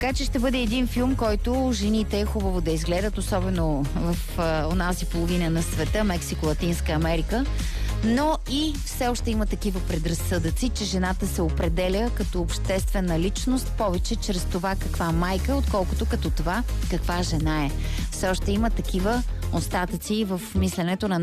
Така че ще бъде един филм, който жените е хубаво да изгледат, особено в онази половина на света, Мексико, Латинска Америка. Но и все още има такива предразсъдъци, че жената се определя като обществена личност повече чрез това каква майка, отколкото като това каква жена е. Все още има такива остатъци в мисленето на